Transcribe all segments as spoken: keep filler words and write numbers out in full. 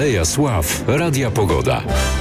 Aleja Sław, Radia Pogoda.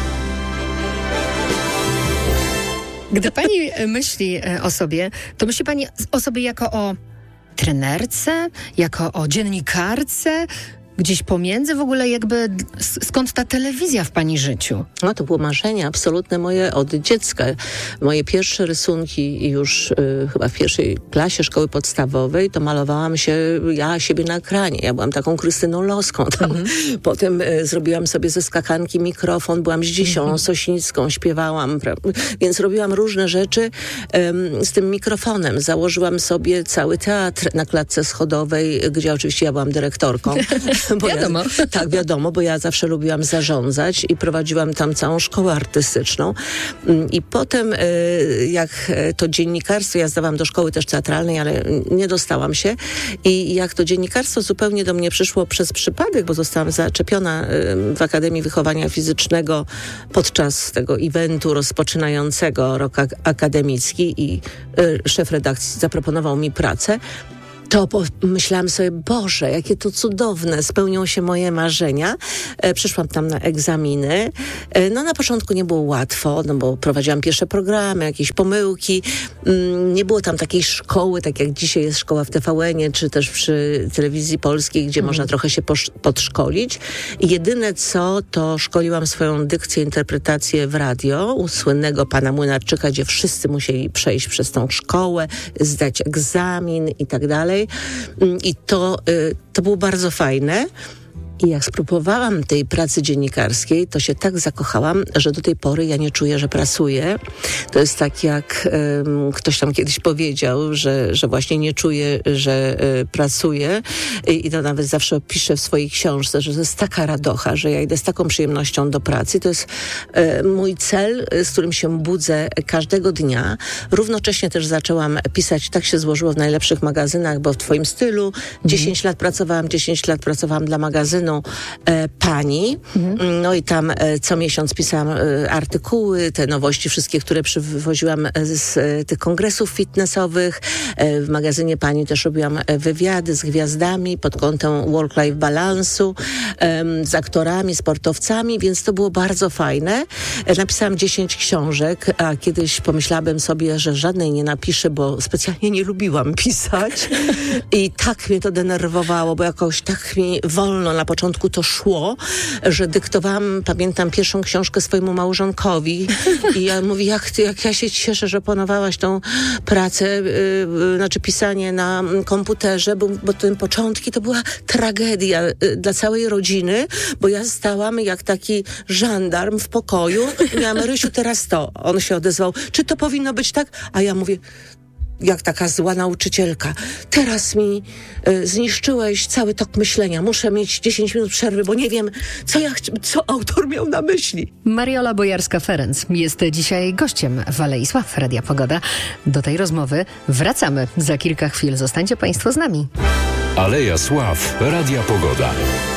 Gdy pani myśli o sobie, to myśli pani o sobie jako o trenerce, jako o dziennikarce, gdzieś pomiędzy w ogóle jakby skąd ta telewizja w pani życiu? No to było marzenie absolutne moje od dziecka. Moje pierwsze rysunki już y, chyba w pierwszej klasie szkoły podstawowej to malowałam się ja siebie na ekranie. Ja byłam taką Krystyną Loską. Tam. Mm-hmm. Potem y, zrobiłam sobie ze skakanki mikrofon, byłam Zdzisią mm-hmm. Sośnicką, śpiewałam. Pra- więc robiłam różne rzeczy y, z tym mikrofonem. Założyłam sobie cały teatr na klatce schodowej, gdzie oczywiście ja byłam dyrektorką. Bo wiadomo. Ja, tak, wiadomo, bo ja zawsze lubiłam zarządzać i prowadziłam tam całą szkołę artystyczną. I potem, jak to dziennikarstwo, ja zdawałam do szkoły też teatralnej, ale nie dostałam się. I jak to dziennikarstwo zupełnie do mnie przyszło przez przypadek, bo zostałam zaczepiona w Akademii Wychowania Fizycznego podczas tego eventu rozpoczynającego rok akademicki i szef redakcji zaproponował mi pracę. To myślałam sobie, Boże, jakie to cudowne, spełnią się moje marzenia. E, przyszłam tam na egzaminy. E, no na początku nie było łatwo, no bo prowadziłam pierwsze programy, jakieś pomyłki. Mm, nie było tam takiej szkoły, tak jak dzisiaj jest szkoła w T V N-ie, czy też przy Telewizji Polskiej, gdzie mm. można trochę się posz- podszkolić. I jedyne co, to szkoliłam swoją dykcję, interpretację w radio u słynnego pana Młynarczyka, gdzie wszyscy musieli przejść przez tą szkołę, zdać egzamin i tak dalej. I to, to było bardzo fajne. I jak spróbowałam tej pracy dziennikarskiej, to się tak zakochałam, że do tej pory ja nie czuję, że pracuję. To jest tak, jak um, ktoś tam kiedyś powiedział, że, że właśnie nie czuję, że y, pracuję. I, I to nawet zawsze piszę w swojej książce, że to jest taka radocha, że ja idę z taką przyjemnością do pracy. To jest y, mój cel, z którym się budzę każdego dnia. Równocześnie też zaczęłam pisać, tak się złożyło, w najlepszych magazynach, bo w twoim stylu dziesięć mm. lat pracowałam, dziesięć lat pracowałam dla magazynu E, Pani. Mhm. No i tam e, co miesiąc pisałam e, artykuły, te nowości wszystkie, które przywoziłam z e, tych kongresów fitnessowych. E, w magazynie Pani też robiłam e, wywiady z gwiazdami pod kątem work-life balansu, e, z aktorami, sportowcami, więc to było bardzo fajne. E, napisałam dziesięć książek, a kiedyś pomyślałabym sobie, że żadnej nie napiszę, bo specjalnie nie lubiłam pisać. I tak mnie to denerwowało, bo jakoś tak mi wolno na początku to szło, że dyktowałam, pamiętam, pierwszą książkę swojemu małżonkowi i ja mówię, jak, ty, jak ja się cieszę, że opanowałaś tą pracę, yy, znaczy pisanie na komputerze, bo, bo te początki to była tragedia yy, dla całej rodziny, bo ja stałam jak taki żandarm w pokoju i miałam, Rysiu, teraz to. On się odezwał, czy to powinno być tak? A ja mówię, jak taka zła nauczycielka. Teraz mi y, zniszczyłeś cały tok myślenia. Muszę mieć dziesięć minut przerwy, bo nie wiem, co, ja ch- co autor miał na myśli. Mariola Bojarska-Ferenc jest dzisiaj gościem w Alei Sław Radia Pogoda. Do tej rozmowy wracamy za kilka chwil. Zostańcie Państwo z nami. Aleja Sław, Radia Pogoda.